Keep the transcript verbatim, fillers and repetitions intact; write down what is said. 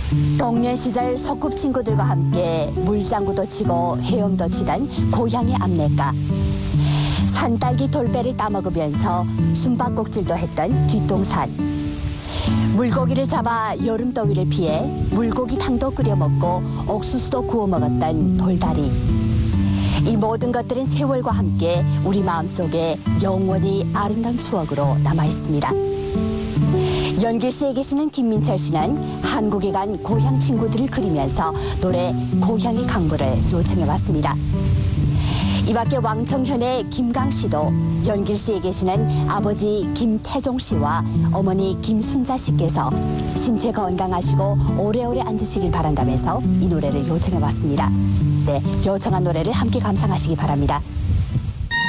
동년 시절 소꿉친구들과 함께 물장구도 치고 헤엄도 치던 고향의 앞냇가. 산딸기 돌배를 따먹으면서 숨바꼭질도 했던 뒷동산. 물고기를 잡아 여름 더위를 피해 물고기탕도 끓여 먹고 옥수수도 구워 먹었던 돌다리. 이 모든 것들은 세월과 함께 우리 마음속에 영원히 아름다운 추억으로 남아 있습니다. 연길 씨에 계시는 김민철 씨는 한국에 간 고향 친구들을 그리면서 노래 고향의 강물을 요청해 왔습니다. 이 밖에 왕청현의 김강 씨도 연길 씨에 계시는 아버지 김태종 씨와 어머니 김순자 씨께서 신체 건강하시고 오래오래 앉으시길 바란다면서 이 노래를 요청해 왔습니다. 네, 요청한 노래를 함께 감상하시기 바랍니다.